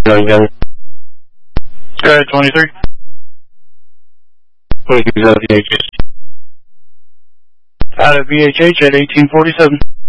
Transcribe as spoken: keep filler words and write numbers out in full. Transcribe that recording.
Go ahead, twenty-three. twenty-three is out of V H H. Out of V H H at eighteen forty-seven.